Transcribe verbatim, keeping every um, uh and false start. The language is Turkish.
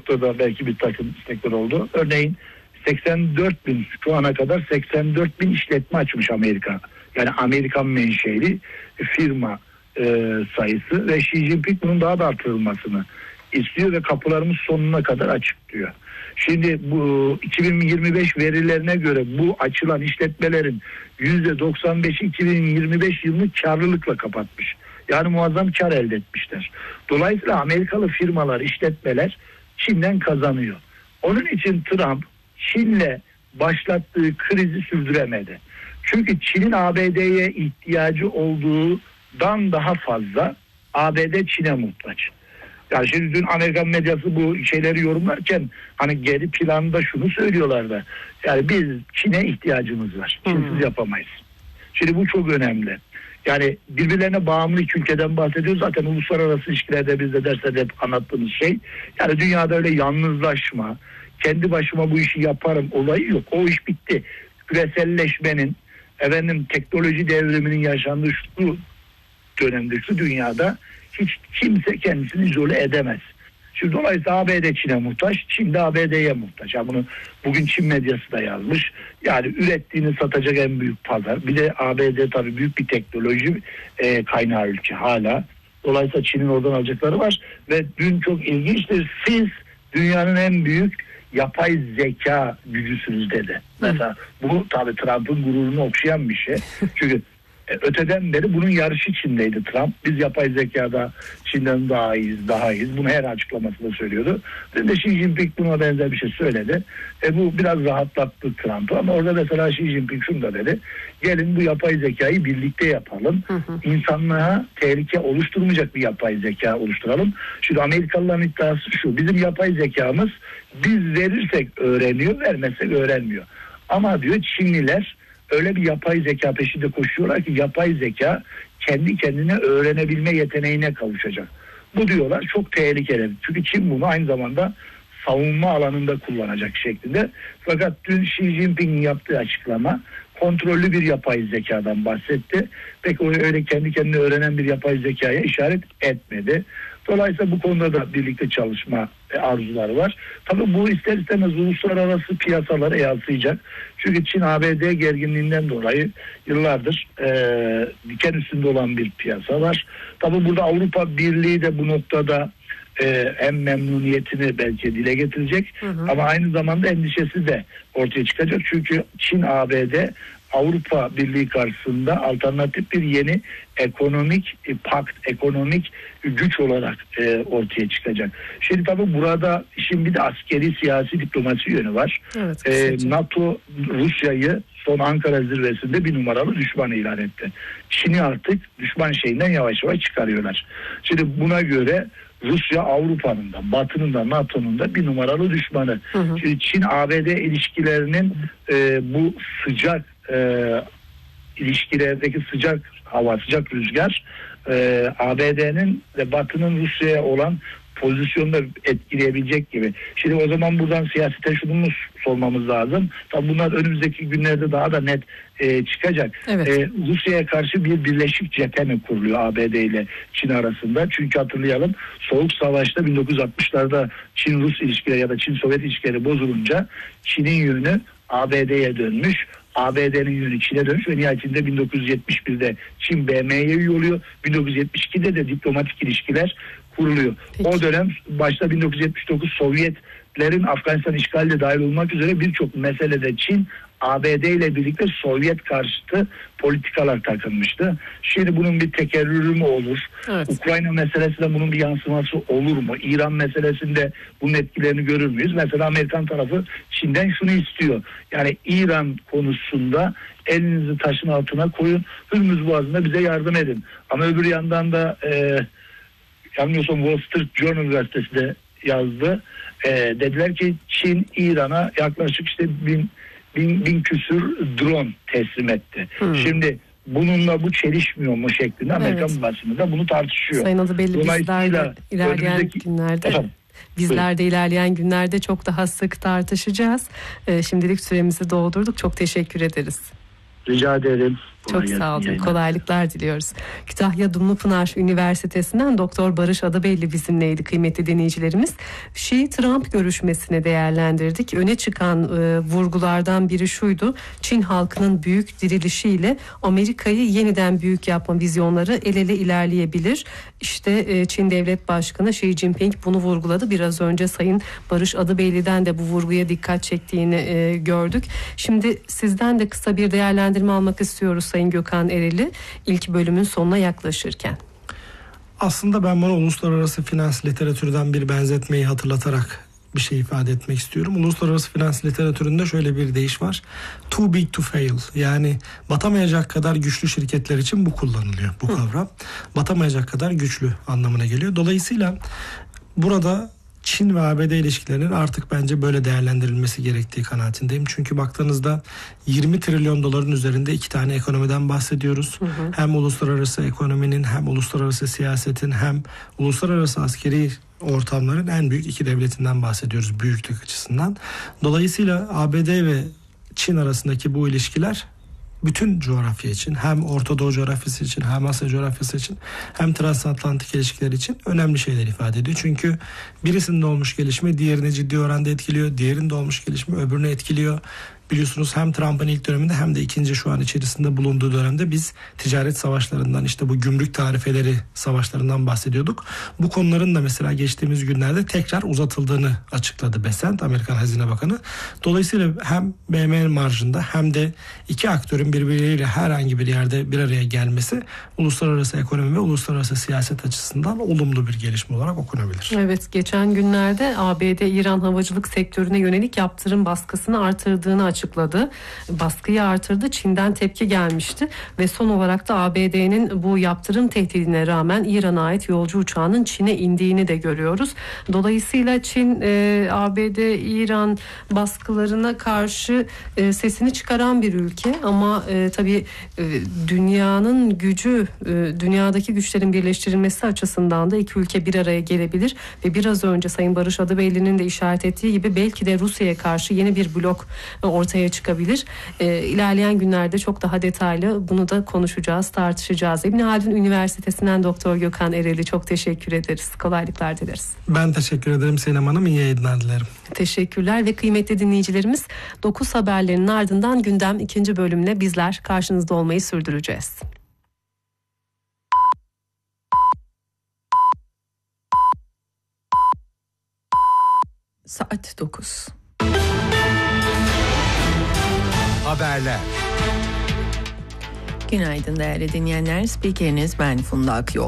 noktada belki bir takım istekler oldu. Örneğin seksen dört bin şu ana kadar seksen dört bin işletme açmış Amerika. Yani Amerikan menşeli firma e, sayısı ve Xi Jinping bunun daha da artırılmasını istiyor ve kapılarımız sonuna kadar açık diyor. Şimdi bu iki bin yirmi beş verilerine göre bu açılan işletmelerin yüzde doksan beşi iki bin yirmi beş yılını karlılıkla kapatmış. Yani muazzam kar elde etmişler. Dolayısıyla Amerikalı firmalar, işletmeler Çin'den kazanıyor. Onun için Trump Çin'le başlattığı krizi sürdüremedi. Çünkü Çin'in A B D'ye ihtiyacı olduğundan daha fazla A B D Çin'e muhtaç. Yani şimdi dün Amerikan medyası bu şeyleri yorumlarken hani geri planda şunu söylüyorlardı. Yani biz Çin'e ihtiyacımız var. Çinsiz hmm. yapamayız. Şimdi bu çok önemli. Yani birbirlerine bağımlı iki ülkeden bahsediyoruz. Zaten uluslararası ilişkilerde biz de derslerde hep anlattığımız şey. Yani dünyada öyle yalnızlaşma, kendi başıma bu işi yaparım olayı yok. O iş bitti. Küreselleşmenin, efendim teknoloji devriminin yaşandığı şu dönemde, şu dünyada hiç kimse kendisini izole edemez. Şimdi dolayısıyla A B D Çin'e muhtaç, Çin de A B D'ye muhtaç. Yani bunu bugün Çin medyası da yazmış. Yani ürettiğini satacak en büyük pazar. Bir de A B D tabii büyük bir teknoloji e, kaynağı ülke hala. Dolayısıyla Çin'in oradan alacakları var. Ve dün çok ilginçtir. Siz dünyanın en büyük yapay zeka gücüsünüz dedi. Mesela bu tabii Trump'ın gururunu okşayan bir şey. Çünkü öteden beri bunun yarışı içindeydi Trump. Biz yapay zekada Çin'den daha iyiyiz, daha iyiyiz. Bunu her açıklamasında söylüyordu. Ve de Xi Jinping buna benzer bir şey söyledi. E bu biraz rahatlattı Trump'ı ama orada mesela Xi Jinping şunu da dedi. Gelin bu yapay zekayı birlikte yapalım. Hı hı. İnsanlığa tehlike oluşturmayacak bir yapay zeka oluşturalım. Şimdi Amerikalıların iddiası şu. Bizim yapay zekamız biz verirsek öğreniyor, vermezsek öğrenmiyor. Ama diyor Çinliler öyle bir yapay zeka peşinde koşuyorlar ki yapay zeka kendi kendine öğrenebilme yeteneğine kavuşacak. Bu diyorlar çok tehlikeli. Çünkü Çin bunu aynı zamanda savunma alanında kullanacak şeklinde. Fakat dün Xi Jinping'in yaptığı açıklama kontrollü bir yapay zekadan bahsetti. Peki öyle kendi kendine öğrenen bir yapay zekaya işaret etmedi. Dolayısıyla bu konuda da birlikte çalışma arzuları var. Tabii bu ister istemez uluslararası piyasalara yansıyacak. Çünkü Çin A B D gerginliğinden dolayı yıllardır e, diken üstünde olan bir piyasa var. Tabii burada Avrupa Birliği de bu noktada e, hem memnuniyetini belki dile getirecek hı hı. ama aynı zamanda endişesi de ortaya çıkacak. Çünkü Çin A B D Avrupa Birliği karşısında alternatif bir yeni ekonomik e, pakt, ekonomik güç olarak e, ortaya çıkacak. Şimdi tabii burada işin bir de askeri, siyasi, diplomasi yönü var. Evet, e, NATO Rusya'yı son Ankara zirvesinde bir numaralı düşman ilan etti. Çin'i artık düşman şeyinden yavaş yavaş çıkarıyorlar. Şimdi buna göre Rusya Avrupa'nın da, Batı'nın da, NATO'nun da bir numaralı düşmanı. Hı hı. Şimdi Çin A B D ilişkilerinin e, bu sıcak e, ilişkilerdeki sıcak hava, sıcak rüzgar e, A B D'nin ve Batı'nın Rusya'ya olan pozisyonda etkileyebilecek gibi. Şimdi o zaman buradan siyasete şunu sormamız lazım. Tabii bunlar önümüzdeki günlerde daha da net e, çıkacak. Evet. E, Rusya'ya karşı bir birleşik cephe mi kuruluyor A B D ile Çin arasında? Çünkü hatırlayalım Soğuk Savaş'ta bin dokuz yüz altmışlarda Çin-Rus ilişkileri ya da Çin-Sovyet ilişkileri bozulunca Çin'in yönü A B D'ye dönmüş. A B D'nin yönü Çin'e dönüş ve nihayetinde bin dokuz yüz yetmiş birde Çin B M'ye üye oluyor. bin dokuz yüz yetmiş ikide de diplomatik ilişkiler kuruluyor. Peki. O dönem başta bin dokuz yüz yetmiş dokuz Sovyetlerin Afganistan işgaline dahil olmak üzere birçok meselede Çin A B D ile birlikte Sovyet karşıtı politikalar takılmıştı. Şimdi bunun bir tekerrürü mü olur? Evet. Ukrayna meselesinde bunun bir yansıması olur mu? İran meselesinde bunun etkilerini görür müyüz? Mesela Amerikan tarafı Çin'den şunu istiyor. Yani İran konusunda elinizi taşın altına koyun. Hürmüz Boğazı'nda bize yardım edin. Ama öbür yandan da e, yanılmıyorsam Wall Street Journal gazetesi de yazdı. E, dediler ki Çin İran'a yaklaşık işte bin Bin, bin küsür drone teslim etti. Hmm. Şimdi bununla bu çelişmiyor mu şeklinde Amerikan evet. basını bunu tartışıyor. Sayın Adıbelli bizler ilerleyen önümüzdeki... günlerde Efendim? bizler de ilerleyen günlerde çok daha sık tartışacağız. Ee, şimdilik süremizi doldurduk. Çok teşekkür ederiz. Rica ederim. Çok sağ olun. Kolaylıklar diliyoruz. Kütahya Dumlupınar Üniversitesi'nden Doktor Barış Adıbelli bizimleydi kıymetli dinleyicilerimiz. Şii-Trump görüşmesini değerlendirdik. Öne çıkan e, vurgulardan biri şuydu. Çin halkının büyük dirilişiyle Amerika'yı yeniden büyük yapma vizyonları el ele ilerleyebilir. İşte e, Çin Devlet Başkanı Xi Jinping bunu vurguladı. Biraz önce Sayın Barış Adıbelli'den de bu vurguya dikkat çektiğini e, gördük. Şimdi sizden de kısa bir değerlendirme almak istiyoruz Sayın Gökhan Ereli, ilk bölümün sonuna yaklaşırken. Aslında ben bana uluslararası finans literatürden bir benzetmeyi hatırlatarak bir şey ifade etmek istiyorum. Uluslararası finans literatüründe şöyle bir deyiş var. Too big to fail. Yani batamayacak kadar güçlü şirketler için bu kullanılıyor, bu kavram. Batamayacak kadar güçlü anlamına geliyor. Dolayısıyla burada Çin ve A B D ilişkilerinin artık bence böyle değerlendirilmesi gerektiği kanaatindeyim. Çünkü baktığınızda yirmi trilyon doların üzerinde iki tane ekonomiden bahsediyoruz. Hı hı. Hem uluslararası ekonominin, hem uluslararası siyasetin, hem uluslararası askeri ortamların en büyük iki devletinden bahsediyoruz büyüklük açısından. Dolayısıyla A B D ve Çin arasındaki bu ilişkiler bütün coğrafya için, hem Orta Doğu coğrafyası için, hem Asya coğrafyası için, hem transatlantik ilişkiler için önemli şeyler ifade ediyor. Çünkü birisinde olmuş gelişme diğerini ciddi oranda etkiliyor, diğerinde olmuş gelişme öbürünü etkiliyor. Biliyorsunuz hem Trump'ın ilk döneminde hem de ikinci şu an içerisinde bulunduğu dönemde biz ticaret savaşlarından, işte bu gümrük tarifeleri savaşlarından bahsediyorduk. Bu konuların da mesela geçtiğimiz günlerde tekrar uzatıldığını açıkladı Bessent, Amerikan Hazine Bakanı. Dolayısıyla hem B M marjında hem de iki aktörün birbirleriyle herhangi bir yerde bir araya gelmesi uluslararası ekonomi ve uluslararası siyaset açısından olumlu bir gelişme olarak okunabilir. Evet, geçen günlerde A B D İran havacılık sektörüne yönelik yaptırım baskısını artırdığını açıkladı. Baskıyı artırdı. Çin'den tepki gelmişti ve son olarak da A B D'nin bu yaptırım tehdidine rağmen İran'a ait yolcu uçağının Çin'e indiğini de görüyoruz. Dolayısıyla Çin e, A B D-İran baskılarına karşı e, sesini çıkaran bir ülke ama e, tabii e, dünyanın gücü, e, dünyadaki güçlerin birleştirilmesi açısından da iki ülke bir araya gelebilir ve biraz önce Sayın Barış Adıbelli'nin de işaret ettiği gibi belki de Rusya'ya karşı yeni bir blok ortaya çıkabilir. E, ilerleyen günlerde çok daha detaylı bunu da konuşacağız, tartışacağız. İbn Haldun Üniversitesi'nden Doktor Gökhan Ereli, çok teşekkür ederiz. Kolaylıklar dileriz. Ben teşekkür ederim Sinem Hanım. İyi yayınlar dilerim. Teşekkürler ve kıymetli dinleyicilerimiz, dokuz haberlerinin ardından gündem ikinci bölümle bizler karşınızda olmayı sürdüreceğiz. Saat dokuz. Haberler. Günaydın değerli dinleyenler. Spikeriniz ben Funda Akyol.